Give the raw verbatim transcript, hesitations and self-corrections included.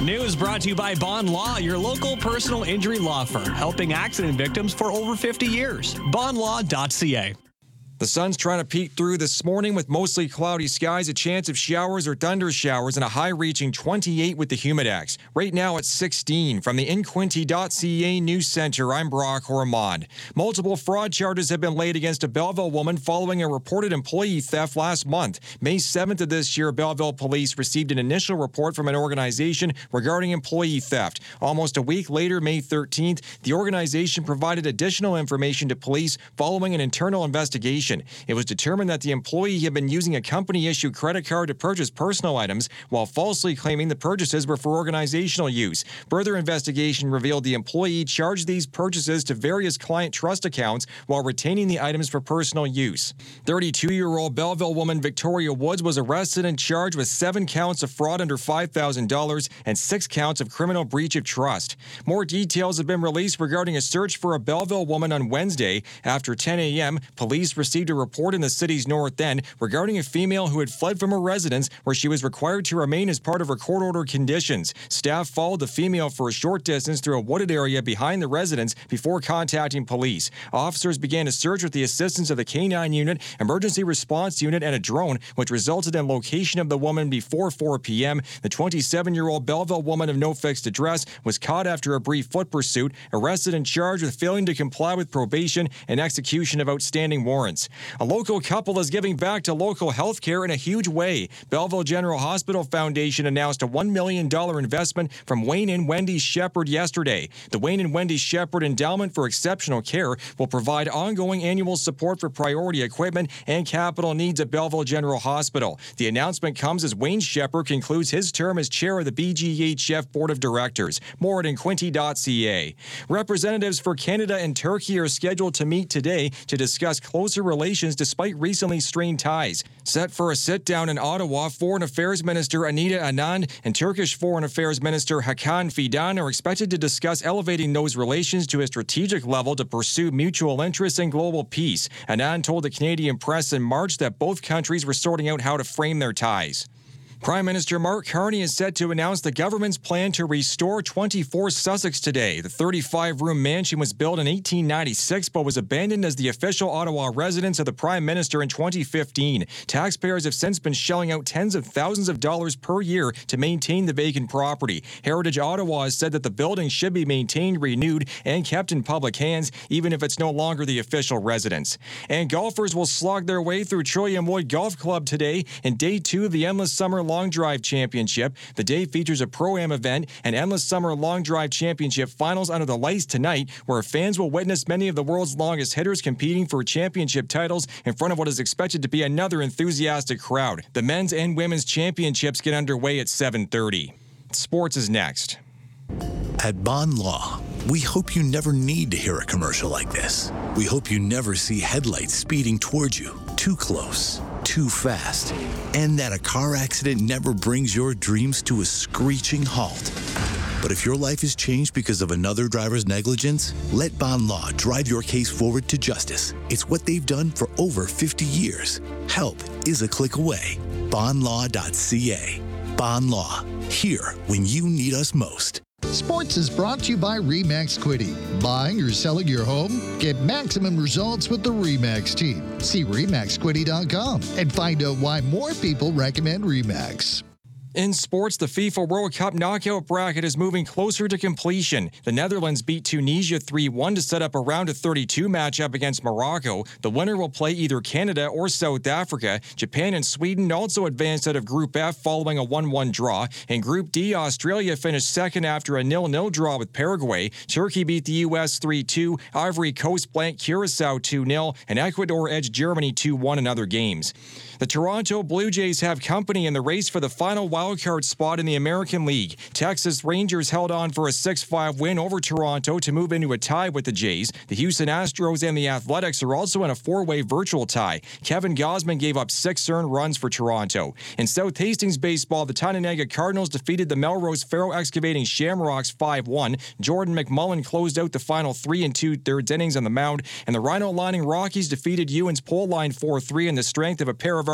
News brought to you by Bond Law, your local personal injury law firm, helping accident victims for over fifty years. bond law dot c a. The sun's trying to peek through this morning with mostly cloudy skies, a chance of showers or thunder showers, and a high reaching twenty-eight with the humidex. Right now it's sixteen. From the in quinte dot c a News Center, I'm Brock Ormond. Multiple fraud charges have been laid against a Belleville woman following a reported employee theft last month. May seventh of this year, Belleville police received an initial report from an organization regarding employee theft. Almost a week later, May thirteenth, the organization provided additional information to police following an internal investigation. It was determined that the employee had been using a company-issued credit card to purchase personal items while falsely claiming the purchases were for organizational use. Further investigation revealed the employee charged these purchases to various client trust accounts while retaining the items for personal use. thirty-two-year-old Belleville woman Victoria Woods was arrested and charged with seven counts of fraud under five thousand dollars and six counts of criminal breach of trust. More details have been released regarding a search for a Belleville woman on Wednesday. After ten a m, police received a report in the city's north end regarding a female who had fled from her residence where she was required to remain as part of her court order conditions. Staff followed the female for a short distance through a wooded area behind the residence before contacting police. Officers began a search with the assistance of the K nine unit, emergency response unit, and a drone, which resulted in location of the woman before four p m The twenty-seven-year-old Belleville woman of no fixed address was caught after a brief foot pursuit, arrested and charged with failing to comply with probation and execution of outstanding warrants. A local couple is giving back to local health care in a huge way. Belleville General Hospital Foundation announced a one million dollars investment from Wayne and Wendy Shepherd yesterday. The Wayne and Wendy Shepherd Endowment for Exceptional Care will provide ongoing annual support for priority equipment and capital needs at Belleville General Hospital. The announcement comes as Wayne Shepherd concludes his term as chair of the B G H F Board of Directors. More at in quinte dot c a. Representatives for Canada and Turkey are scheduled to meet today to discuss closer relations despite recently strained ties. Set for a sit-down in Ottawa, Foreign Affairs Minister Anita Anand and Turkish Foreign Affairs Minister Hakan Fidan are expected to discuss elevating those relations to a strategic level to pursue mutual interests and global peace. Anand told the Canadian press in March that both countries were sorting out how to frame their ties. Prime Minister Mark Carney is set to announce the government's plan to restore twenty-four Sussex today. The thirty-five room mansion was built in eighteen ninety-six but was abandoned as the official Ottawa residence of the Prime Minister in twenty fifteen. Taxpayers have since been shelling out tens of thousands of dollars per year to maintain the vacant property. Heritage Ottawa has said that the building should be maintained, renewed, and kept in public hands, even if it's no longer the official residence. And golfers will slog their way through Trillium Wood Golf Club today in day two of the Endless Summer Long Drive Championship. The day features a Pro-Am event and Endless Summer Long Drive Championship finals under the lights tonight, where fans will witness many of the world's longest hitters competing for championship titles in front of what is expected to be another enthusiastic crowd. The men's and women's championships get underway at seven thirty. Sports is next. At Bond Law, we hope you never need to hear a commercial like this. We hope you never see headlights speeding towards you, too close, too fast, and that a car accident never brings your dreams to a screeching halt. But if your life is changed because of another driver's negligence, let Bond Law drive your case forward to justice. It's what they've done for over fifty years. Help is a click away. bond law dot c a. Bond Law, here when you need us most. Sports is brought to you by RE/MAX Quinte. Buying or selling your home? Get maximum results with the RE/MAX team. See re max quinte dot com and find out why more people recommend RE/MAX. In sports, the FIFA World Cup knockout bracket is moving closer to completion. The Netherlands beat Tunisia three one to set up a round of thirty-two matchup against Morocco. The winner will play either Canada or South Africa. Japan and Sweden also advanced out of Group F following a one one draw. In Group D, Australia finished second after a nil nil draw with Paraguay. Turkey beat the U S three two, Ivory Coast blanked Curacao two nil, and Ecuador edged Germany two one in other games. The Toronto Blue Jays have company in the race for the final wildcard spot in the American League. Texas Rangers held on for a six five win over Toronto to move into a tie with the Jays. The Houston Astros and the Athletics are also in a four-way virtual tie. Kevin Gausman gave up six earned runs for Toronto. In South Hastings baseball, the Tonawanda Cardinals defeated the Melrose Faro Excavating Shamrocks five one. Jordan McMullen closed out the final three and two-thirds innings on the mound, and the Rhino Lining Rockies defeated Ewan's Pole Line four three in the strength of a pair of